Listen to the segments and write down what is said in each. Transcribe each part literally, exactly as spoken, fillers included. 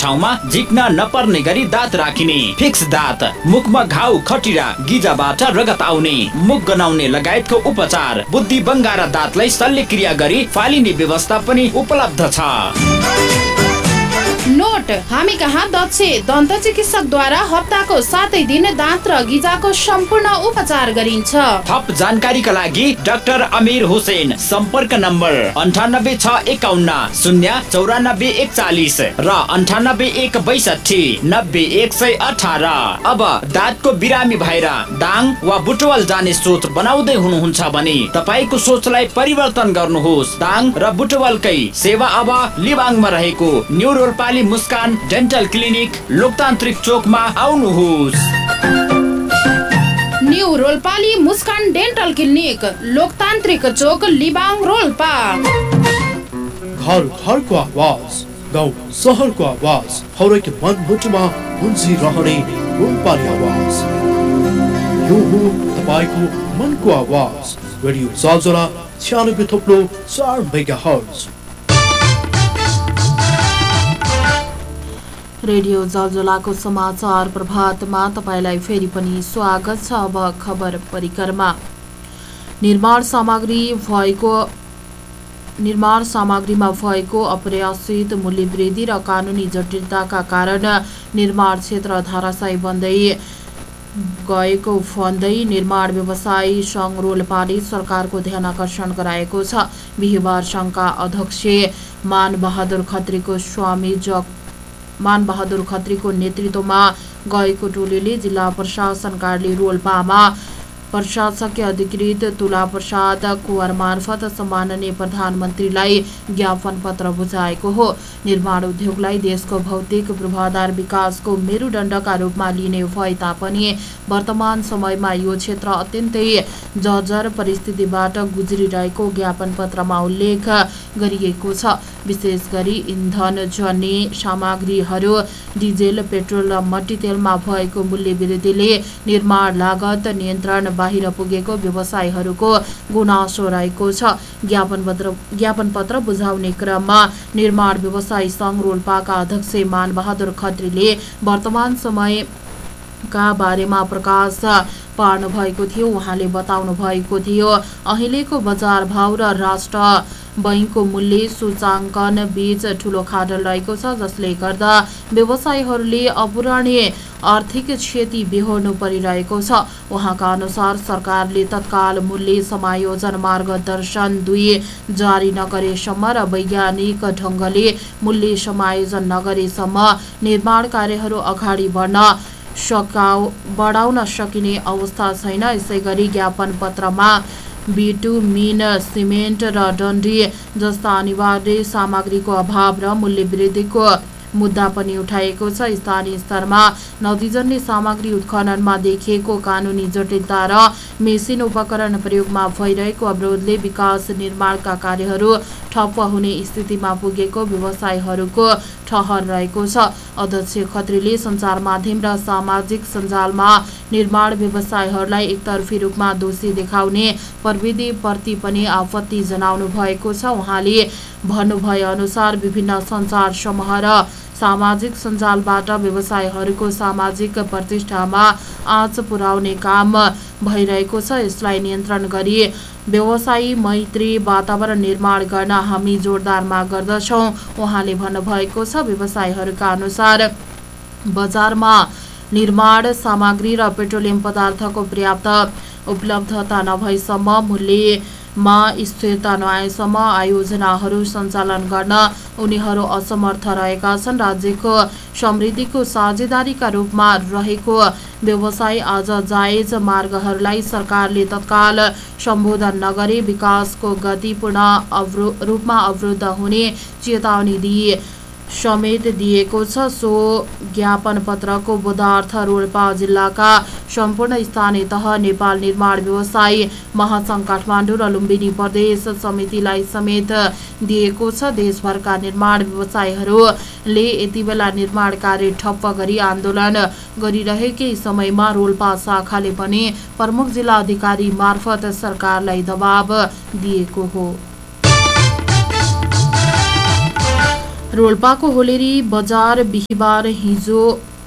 ठाउँमा झिक्न नपर्ने गरी दाँत राखिने, फिक्स दाँत, मुखमा घाउ खटिरा गिजाबाट रगत आउने, मुख गनाउने लगायतको उपचार, बुद्धि बङ्गारा दाँतलाई शल्यक्रिया गरी फालिने व्यवस्था पनि उपलब्ध छ। नोट, हामी कहाँ दक्ष दन्त चिकित्सकद्वारा हप्ताको सातै दिन दाँत र गिजाको सम्पूर्ण उपचार गरिन्छ। थप जानकारीका लागि डाक्टर अमीर हुसैन, सम्पर्क नम्बर अन्ठानब्बे छ एकाउन्न शून्य चौरानब्बे एकचालिस र अन्ठानब्बे एक बैसठी नब्बे एक सय अठार। अब दाँतको बिरामी भएर दाङ वा बुटवल जाने सोच बनाउँदै हुनुहुन्छ भने तपाईँको सोचलाई परिवर्तन गर्नुहोस्। दाङ र बुटवलकै सेवा अब लिबाङमा रहेको न्यू रोल्पाली मुस्कान डेन्टल क्लिनिक लोकतान्त्रिक चोकमा आउनुहोस्। न्यू रोल्पाली मुस्कान डेन्टल क्लिनिक लोकतान्त्रिक चोक लिबाङ रोल्पा। घर घरको आवाज, गाउँ सहरको आवाज, हरेक मनमुटुमा गुन्जिरहने रोल्पाली आवाज। यो हो तपाईँको मनको आवाज। रेडियो जालजोला छ्यानब्बे थोप्लो चार मेगा हर्ज। रेडियो जलजलाको समाचार प्रभातमा तपाईलाई फेरि पनि स्वागत छ। अब खबर परिक्रमा। निर्माण सामग्री भएको निर्माण सामग्रीमा भएको अप्रत्याशित मूल्य वृद्धि र कानुनी जटिलताका कारण निर्माण क्षेत्र धराशायी बन्दै गएको भन्दै निर्माण व्यवसायी सङ्घ रोल्पाले सरकारको ध्यान आकर्षण गराएको छ। बिहिबार सङ्घका अध्यक्ष मानबहादुर खत्रीको स्वामी जग मानबहादुर खत्रीको नेतृत्वमा गएको टोलीले जिल्ला प्रशासन कार्यालय रोल्पामा प्रशासकीय अधिकृत तुला प्रसाद कुँवर मार्फत सम्माननीय प्रधानमन्त्रीलाई ज्ञापन पत्र बुझाएको हो। निर्माण उद्योगलाई देशको भौतिक पूर्वाधार विकासको मेरुदण्डका रूपमा लिने भए तापनि वर्तमान समयमा यो क्षेत्र अत्यन्तै जर्जर परिस्थितिबाट गुज्रिरहेको ज्ञापन पत्रमा उल्लेख गरिएको छ। विशेष गरी इन्धन जन्य सामग्रीहरू, डिजेल, पेट्रोल र मट्टीतेलमा भएको मूल्य वृद्धिले निर्माण लागत नियन्त्रण बाहिर पुगेको व्यवसायीहरूको गुनासो रहेको छ। ज्ञापन पत्र ज्ञापन पत्र बुझाउने क्रममा निर्माण व्यवसायी सङ्घ रोल्पाका अध्यक्ष मानबहादुर खत्रीले वर्तमान समयका बारेमा प्रकाश पार्नु भएको थियो। उहाँले बताउनु भएको थियो, अहिलेको बजार भाव र राष्ट्र बैंकको मूल्य सूचाङ्कन बीच ठूलो खाडल रहेको छ, जसले गर्दा व्यवसायीहरूले अपूरणीय आर्थिक क्षति बेहोर्नु परिरहेको छ। उहाँका अनुसार सरकारले तत्काल मूल्य समायोजन मार्गदर्शन दुई जारी नगरेसम्म र वैज्ञानिक ढङ्गले मूल्य समायोजन नगरेसम्म निर्माण कार्यहरू अगाडि बढ्न सकाउ बढाउन सकिने अवस्था छैन। यसैगरी ज्ञापन पत्रमा बिटुमिन, सिमेन्ट र डन्डी जस्ता अनिवार्य सामग्रीको अभाव र मूल्य वृद्धिको मुद्दा पनि उठाएको छ। स्थानीय स्तरमा नदीजन्य सामग्री उत्खननमा देखिएको कानुनी जटिलता र मेसिन उपकरण प्रयोगमा भइरहेको अवरोधले विकास निर्माणका कार्यहरू ठप्प हुने स्थितिमा पुगेको व्यवसायीहरूको ठहर रहेको छ। अध्यक्ष खत्रीले सञ्चार माध्यम र सामाजिक सञ्जालमा निर्माण व्यवसायीहरूलाई एकतर्फी रूपमा दोषी देखाउने प्रविधिप्रति पनि आपत्ति जनाउनु भएको छ। उहाँले भन्नुभए अनुसार विभिन्न सञ्चार समूह र सामाजिक सञ्जालबाट व्यवसायीहरूको सामाजिक प्रतिष्ठामा आँच पुर्याउने काम भइरहेको छ। यसलाई नियन्त्रण गरी व्यवसायी मैत्री वातावरण निर्माण गर्न हामी जोरदार माग गर्दछौँ। उहाँले भन्नुभएको छ, व्यवसायीहरूका अनुसार बजारमा निर्माण सामग्री र पेट्रोलियम पदार्थको पर्याप्त उपलब्धता नभएसम्म मूल्यमा स्थिरता नआएसम्म आयोजनाहरू सञ्चालन गर्न उनीहरू असमर्थ रहेका छन्। राज्यको समृद्धिको साझेदारीका रूपमा रहेको व्यवसाय आज जायज मार्गहरूलाई सरकारले तत्काल सम्बोधन नगरी विकासको गति पूर्ण अवरो रूपमा अवरुद्ध हुने चेतावनी दिए समेत दिएको छ। सो ज्ञापन पत्रको बोधार्थ रोल्पा जिल्लाका सम्पूर्ण स्थानीय तह, नेपाल निर्माण व्यवसायी महासङ्घ काठमाडौँ र लुम्बिनी प्रदेश समितिलाई समेत दिएको छ। देशभरका निर्माण व्यवसायीहरूले यति बेला निर्माण कार्य ठप्प गरी आन्दोलन गरिरहेकै समयमा रोल्पा शाखाले पनि प्रमुख जिल्ला अधिकारी मार्फत सरकारलाई दबाव दिएको हो। रोल्पाको होलेरी बजार बिहिबार हिजो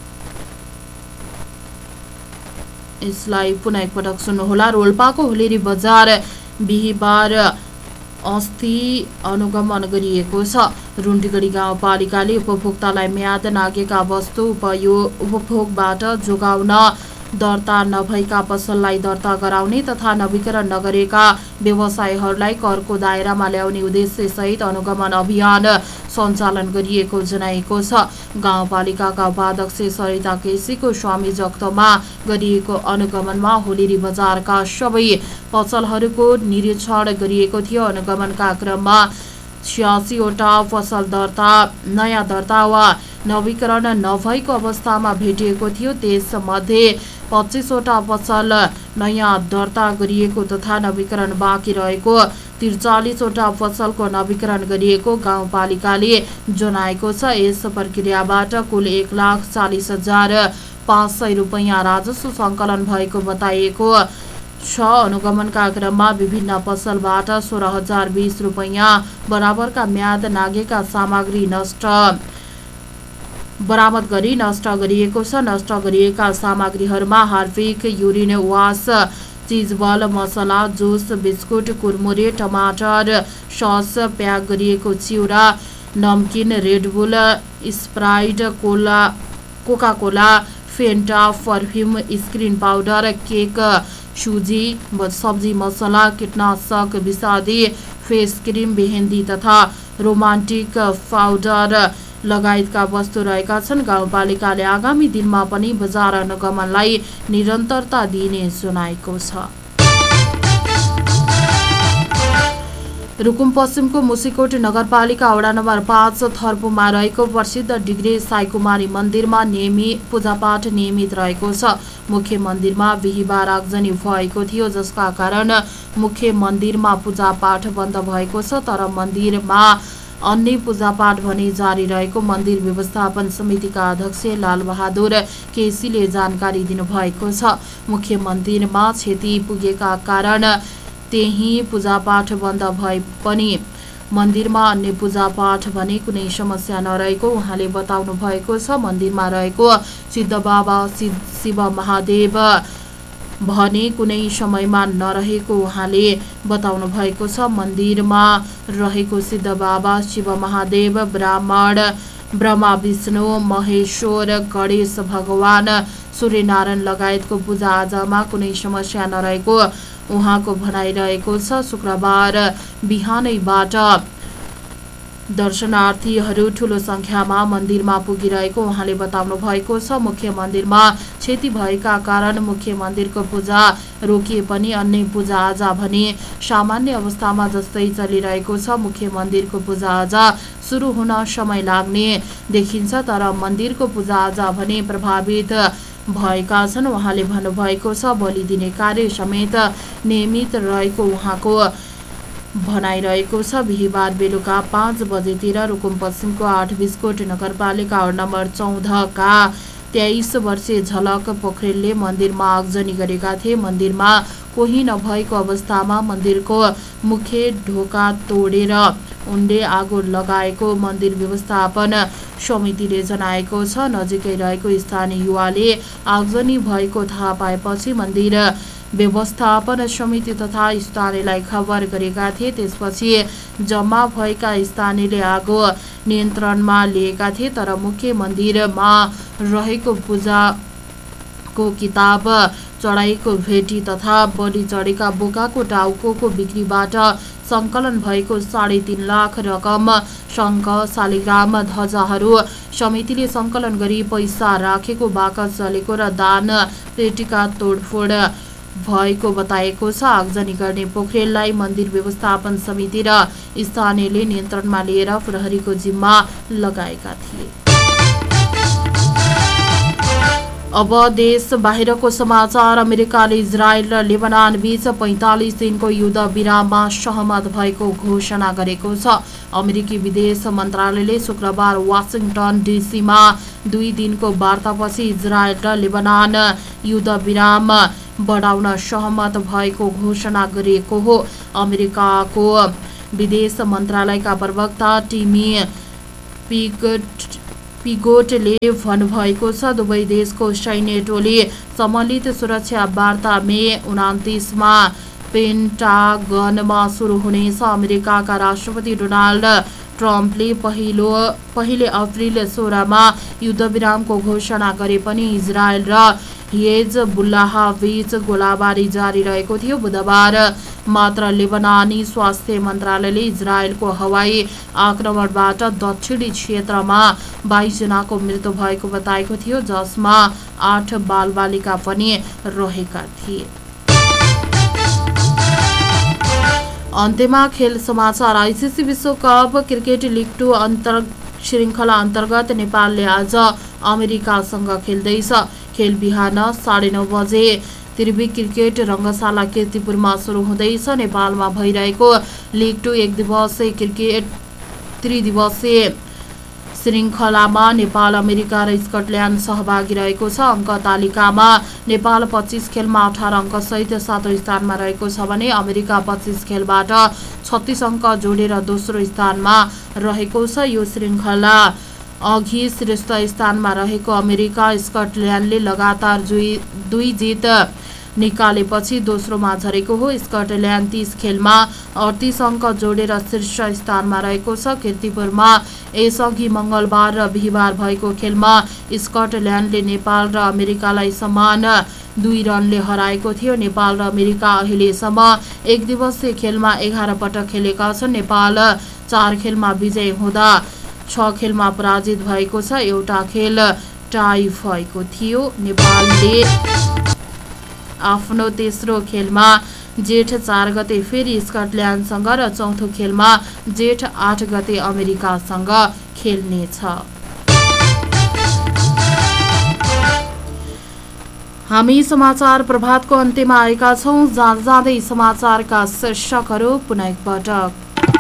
यसलाई पुनः एकपटक सुन्नुहोला। रोल्पाको होलेरी बजार बिहिबार अस्ति अनुगमन गरिएको छ। रुन्टीगढी गाउँपालिकाले उपभोक्तालाई म्याद नागेका वस्तु उपयोग उपभोगबाट जोगाउन दर्ता नभएका पसललाई दर्ता गराउने तथा नवीकरण नगरेका व्यवसायीहरूलाई करको दायरामा ल्याउने उद्देश्यसहित अनुगमन अभियान सञ्चालन गरिएको जनाएको छ। गाउँपालिकाका उपाध्यक्ष सरिता केसीको स्वामीजक्तमा गरिएको अनुगमनमा होलेरी बजारका सबै पसलहरूको निरीक्षण गरिएको थियो। अनुगमनका क्रममा छयासीवटा पसल दर्ता नयाँ दर्ता वा नवीकरण नभएको अवस्थामा भेटिएको थियो। त्यसमध्ये पच्चीसवटा पसल नयाँ दर्ता गरिएको तथा नवीकरण बाँकी रहेको त्रिचालिसवटा पसलको नवीकरण गरिएको गाउँपालिकाले जनाएको छ। यस प्रक्रियाबाट कुल एक लाख चालिस हजार पाँच सय रुपियाँ राजस्व सङ्कलन भएको बताइएको छ। अनुगमनका क्रममा विभिन्न पसलबाट सोह्र हजार बीस रुपियाँ बराबरका म्याद नागेका सामग्री नष्ट बरामद गरी नष्ट गरिएको छ। नष्ट गरिएका सामग्रीहरूमा हार्पिक, युरिन वास, चिजबल, मसला, जुस, बिस्कुट, कुरमुरे, टमाटर सस, प्याक गरिएको चिउरा, नमकिन, Red Bull, Sprite, Cola Coca Cola, Fanta, perfume, screen powder, cake, सुजी, सब्जी मसला, कीटनाशक, विषादी, फेस क्रिम, मेहन्दी तथा रोमान्टिक पाउडर लगायतका वस्तु रहेका छन्। गाउँपालिकाले आगामी दिनमा पनि बजार अनुगमनलाई निरन्तरता दिने जनाएको छ। रुकुम पश्चिमको मुसिकोट नगरपालिका वडा नम्बर पाँच थर्पुमा रहेको प्रसिद्ध डिग्रे साईकुमारी मन्दिरमा नियमित पूजापाठ नियमित रहेको छ। मुख्य मन्दिरमा बिहिबार आगजनी भएको थियो, जसका कारण मुख्य मन्दिरमा पूजापाठ बन्द भएको छ। तर मन्दिरमा अन्य पूजापाठ भने जारी रहेको मन्दिर व्यवस्थापन समितिका अध्यक्ष लालबहादुर केसीले जानकारी दिनुभएको छ। मुख्य मन्दिरमा क्षति पुगेका कारण त्यही पूजापाठ बन्द भए पनि मन्दिरमा अन्य पूजापाठ भने कुनै समस्या नरहेको उहाँले बताउनु भएको छ। मन्दिरमा रहेको सिद्धबाबा शिव महादेव भने कुनै समयमा नरहेको उहाँले बताउनु भएको छ। मन्दिरमा रहेको सिद्धबाबा शिव महादेव ब्राह्मण ब्रह्मा विष्णु महेश्वर गणेश भगवान सूर्यनारायण लगायतको पूजाआजामा कुनै समस्या नरहेको उहाँको भनाइरहेको छ। शुक्रबार बिहानैबाट दर्शनार्थीहरू ठूलो संख्यामा मन्दिरमा पुगिरहेको उहाँले बताउनु भएको छ। मुख्य मन्दिरमा क्षति भएका कारण मुख्य मन्दिरको पूजा रोकिए पनि अन्य पूजाआजा भने सामान्य अवस्थामा जस्तै चलिरहेको छ। मुख्य मन्दिरको पूजाआजा सुरु हुन समय लाग्ने देखिन्छ, तर मन्दिरको पूजाआजा भने प्रभावित भएका छन् उहाँले भन्नुभएको छ। बलि दिने कार्य समेत नियमित रहेको उहाँको भनाइरहेको छ। बिहिबार बेलुका पाँच बजेतिर रुकुम पश्चिमको आठ बिस्कोट नगरपालिका वडा नम्बर चौधका तेइस वर्षीय झलक पोखरेलले मन्दिरमा आगजनी गरेका थिए। मन्दिरमा कोही नभएको अवस्थामा मन्दिरको मुख्य ढोका तोडेर उनले आगो लगाएको मन्दिर व्यवस्थापन समितिले जनाएको छ। नजिकै रहेको स्थानीय युवाले आगजनी भएको थाहा पाएपछि मन्दिर व्यवस्थापन समिति तथा स्थानीयलाई खबर गरेका थिए। त्यसपछि जम्मा भएका स्थानीयले आगो नियन्त्रणमा लिएका थिए, तर मुख्य मन्दिरमा रहेको पूजाको किताब, चढाइको भेटी तथा बलि चढेका बोकाको टाउको बिक्रीबाट सङ्कलन भएको साढे तीन लाख रकम, शङ्ख, शालिग्राम, ध्वजाहरू समितिले सङ्कलन गरी पैसा राखेको, बाकस चलेको र दान पेटीका तोडफोड भएको बताएको छ। आगजनी गर्ने पोखरेललाई मन्दिर व्यवस्थापन समिति र स्थानीयले नियन्त्रणमा लिएर प्रहरीको जिम्मा लगाएका थिए। अब देश बाहिरको समाचार। अमेरिकाले इजरायल र लेबनान बीच पैंतालिस दिनको युद्ध विराममा सहमत भएको घोषणा गरेको छ। अमेरिकी विदेश मन्त्रालयले शुक्रबार वाशिङटन डिसीमा दुई दिनको वार्तापछि इजरायल र लेबनान युद्ध विराम बढाउन सहमत भएको घोषणा गरिएको हो। अमेरिकाको विदेश मन्त्रालयका प्रवक्ता टिमी पिगोट पिगोटले भन्नुभएको छ दुवै देशको सैन्य टोली सम्मिलित सुरक्षा वार्ता मे उनातिसमा पेन्टागनमा सुरु हुनेछ। अमेरिकाका राष्ट्रपति डोनाल्ड ट्रम्पले पहिलो पहिले अप्रिल सोह्रमा युद्धविरामको घोषणा गरे पनि इजरायल र हिजबुल्लाह बीच गोलाबारी जारी रहेको थियो। बुधबार मात्र लेबनानी स्वास्थ्य मन्त्रालयले इजरायलको हवाई आक्रमणबाट दक्षिणी क्षेत्रमा बाइस जनाको मृत्यु भएको बताएको थियो, जसमा आठ बालबालिका पनि रहेका थिए। अन्त्यमा खेल समाचार। आइसिसी विश्वकप क्रिकेट लिग टू अन्तर श्रृङ्खला अन्तर्गत नेपालले आज अमेरिकासँग खेल्दैछ। खेल बिहान साढे नौ बजे त्रिवी क्रिकेट रङ्गशाला कीर्तिपुरमा सुरु हुँदैछ। नेपालमा भइरहेको लिग टू एक दिवसीय क्रिकेट त्रिदिवसीय श्रृङ्खलामा नेपाल, अमेरिका र स्कटल्यान्ड सहभागी रहेको छ। अङ्क तालिकामा नेपाल पच्चीस खेलमा अठार अङ्कसहित सातौँ स्थानमा रहेको छ भने अमेरिका पच्चीस खेलबाट छत्तीस अङ्क जोडेर दोस्रो स्थानमा रहेको छ। यो श्रृङ्खला अघि शीर्ष स्थानमा रहेको अमेरिका स्कटल्यान्डले लगातार दुई जित निकालेपछि दोस्रोमा झरेको हो। स्कटल्यान्ड तीस खेलमा अडतिस अङ्क जोडेर शीर्ष स्थानमा रहेको छ। कीर्तिपुरमा यसअघि मङ्गलबार र बिहिबार भएको खेलमा स्कटल्यान्डले नेपाल र अमेरिकालाई समान दुई रनले हराएको थियो। नेपाल र अमेरिका अहिलेसम्म एक दिवसीय खेलमा एघार पटक खेलेका छन्। नेपाल चार खेलमा विजयी हुँदा छ खेलमा पराजित भएको छ। एउटा खेल टाई भएको थियो। नेपालले आफ्नो तेस्रो खेलमा जेठ चार गते फेरि स्कटल्यान्डसँग र चौथो खेलमा जेठ आठ गते अमेरिकासँग खेल्नेछ। हामी समाचार प्रभातको अन्त्यमा आएका छौं। जाँदा जाँदै समाचारका शीर्षकहरू पुनः एकपटक।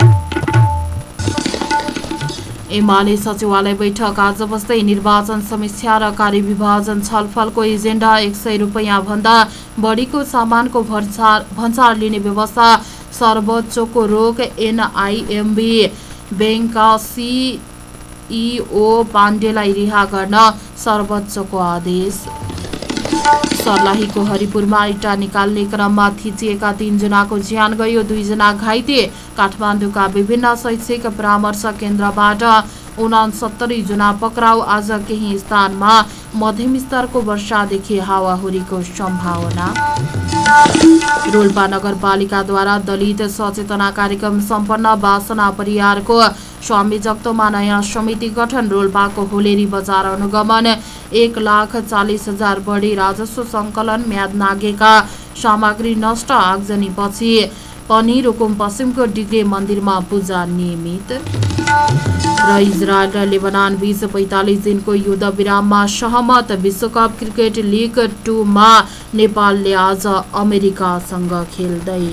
एमाले सचिवालय बैठक आज बस्दै निर्वाचन समीक्षा र कार्यविभाजन छलफलको एजेन्डा। एक सय रुपियाँ भन्दा बढीको सामानको भन्सार लिने व्यवस्था सर्वोच्चको रोक। एनआइएमबी ब्याङ्कका सिइओ पाण्डेलाई रिहा गर्न सर्वोच्चको आदेश। सर्लाहीको हरिपुरमा इँटा निकाल्ने क्रममा थिचिएका तीनजनाको ज्यान गयो, दुईजना घाइते। काठमाडौँका विभिन्न शैक्षिक परामर्श केन्द्रबाट उनासत्तरी जना पक्राउ। आज केही स्थानमा मध्यम स्तरको वर्षादेखि हावाहुरीको सम्भावना। रोल्पा नगरपालिकाद्वारा दलित सचेतना कार्यक्रम सम्पन्न। वासना परियारको स्वामित्वमा नयाँ समिति गठन। रोल्पाको होलेरी बजार अनुगमन। एक लाख चालिस हजार बढी राजस्व सङ्कलन। म्याद नागेका सामग्री नष्ट। आगजनीपछि पनि रुकुम पश्चिमको डिग्रे मन्दिरमा पूजा नियमित। र इजरायल र लेबनान बीच पैँतालिस दिनको युद्ध विराममा सहमत। विश्वकप क्रिकेट लिग टूमा नेपालले आज अमेरिकासँग खेल्दै।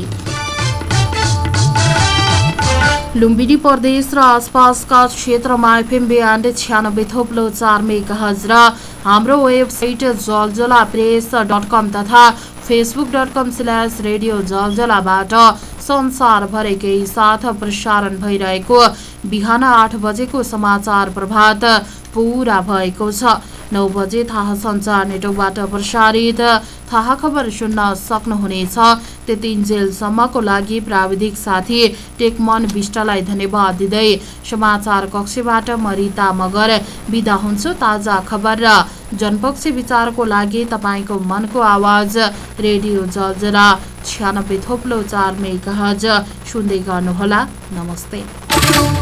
लुम्बिनी प्रदेश र आसपासका क्षेत्रमा एफएम ब्यान्ड छ्यानब्बे थोप्लो चार मेगाहर्ज र हाम्रो वेबसाइट जलजला प्रेस डट कम तथा Facebook dot com slash radio जलजलाबाट संसारभरिकै साथ प्रसारण भइरहेको बिहान आठ बजेको समाचार प्रभात पूरा भएको छ। नौ बजे थाहा सञ्चार नेटवर्कबाट प्रसारित थाहा खबर सुन्न सक्नुहुनेछ। त्यतिन्जेलसम्मको लागि प्राविधिक साथी टेकमन विष्टलाई धन्यवाद दिँदै समाचार कक्षबाट म रिता मगर बिदा हुन्छु। ताजा खबर र जनपक्षी विचारको लागि तपाईँको मनको आवाज रेडियो जलजला छ्यानब्बे थोप्लो चार मेगाहर्ज सुन्दै गर्नुहोला। नमस्ते।